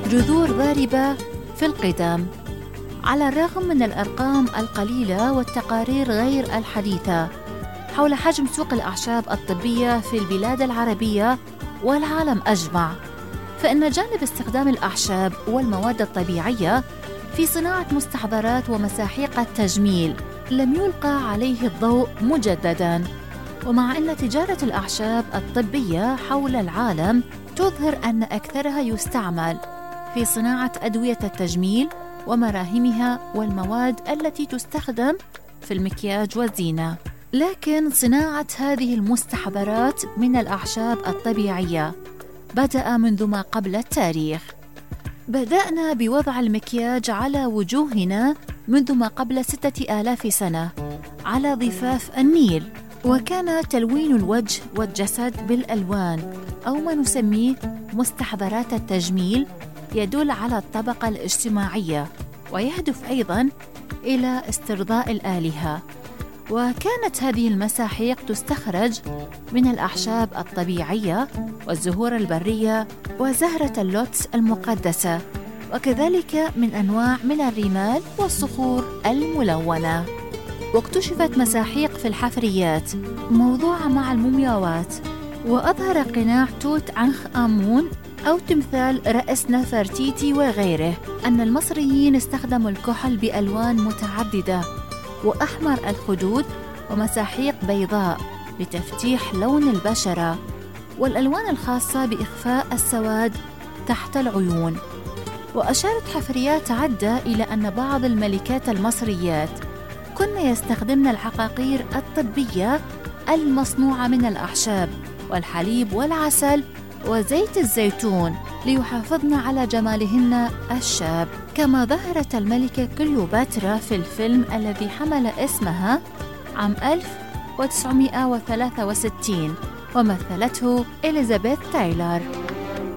جذور ضاربة في القدم. على الرغم من الأرقام القليلة والتقارير غير الحديثة حول حجم سوق الأعشاب الطبية في البلاد العربية والعالم أجمع، فإن جانب استخدام الأعشاب والمواد الطبيعية في صناعة مستحضرات ومساحيق التجميل لم يلقى عليه الضوء مجدداً. ومع أن تجارة الأعشاب الطبية حول العالم تظهر أن أكثرها يستعمل في صناعة أدوية التجميل ومراهمها والمواد التي تستخدم في المكياج والزينة، لكن صناعة هذه المستحضرات من الأعشاب الطبيعية بدأ منذ ما قبل التاريخ. بدأنا بوضع المكياج على وجوهنا منذ ما قبل 6000 سنة على ضفاف النيل، وكان تلوين الوجه والجسد بالألوان أو ما نسميه مستحضرات التجميل يدل على الطبقة الاجتماعية ويهدف أيضاً إلى استرضاء الآلهة. وكانت هذه المساحيق تستخرج من الأعشاب الطبيعية والزهور البرية وزهرة اللوتس المقدسة، وكذلك من أنواع من الرمال والصخور الملونة. واكتشفت مساحيق في الحفريات موضوعة مع المومياوات، وأظهر قناع توت عنخ آمون أو تمثال رأس نفرتيتي وغيره أن المصريين استخدموا الكحل بألوان متعددة وأحمر الخدود ومساحيق بيضاء لتفتيح لون البشرة، والألوان الخاصة بإخفاء السواد تحت العيون. وأشارت حفريات عدة إلى أن بعض الملكات المصريات كن يستخدمن العقاقير الطبية المصنوعة من الأعشاب والحليب والعسل وزيت الزيتون ليحافظن على جمالهن الشاب، كما ظهرت الملكة كليوباترا في الفيلم الذي حمل اسمها عام 1963 ومثلته إليزابيث تايلر.